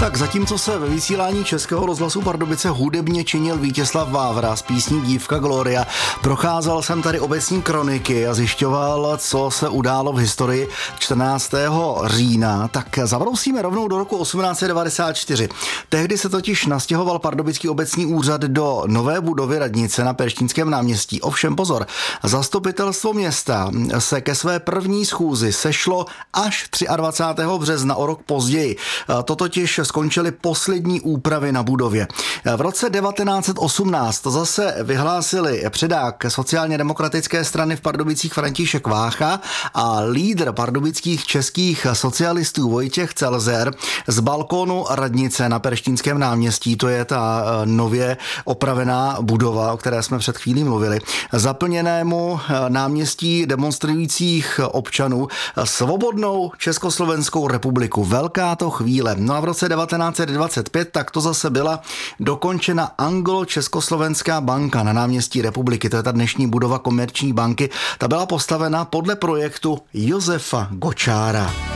Tak zatímco se ve vysílání Českého rozhlasu Pardubice hudebně činil Vítězslav Vávra s písní Dívka Gloria, procházel jsem tady obecní kroniky a zjišťoval, co se událo v historii 14. října, tak zabrousíme rovnou do roku 1894. Tehdy se totiž nastěhoval pardubický obecní úřad do nové budovy radnice na Perštínském náměstí. Ovšem pozor, zastupitelstvo města se ke své první schůzi sešlo až 23. března o rok později. To totiž skončily poslední úpravy na budově. V roce 1918 to zase vyhlásili předák sociálně demokratické strany v Pardubicích František Vácha a lídr pardubických českých socialistů Vojtěch Celzer z balkónu radnice na Perštínském náměstí, to je ta nově opravená budova, o které jsme před chvílí mluvili, zaplněnému náměstí demonstrujících občanů svobodnou Československou republiku. Velká to chvíle. No a v roce 1925 tak to zase byla dokončena Anglo-Československá banka na náměstí Republiky. To je ta dnešní budova Komerční banky. Ta byla postavena podle projektu Josefa Gočára.